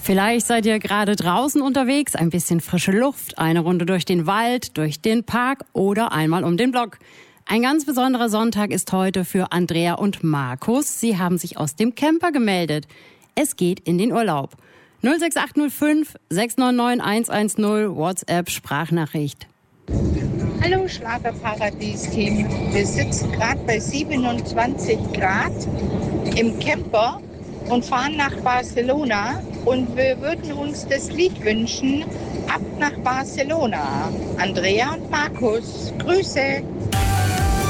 Vielleicht seid ihr gerade draußen unterwegs, ein bisschen frische Luft, eine Runde durch den Wald, durch den Park oder einmal um den Block. Ein ganz besonderer Sonntag ist heute für Andrea und Markus. Sie haben sich aus dem Camper gemeldet. Es geht in den Urlaub. 06805 699 110 WhatsApp Sprachnachricht. Hallo Schlagerparadies-Team. Wir sitzen gerade bei 27 Grad im Camper und fahren nach Barcelona. Und wir würden uns das Lied wünschen, ab nach Barcelona. Andrea und Markus, Grüße.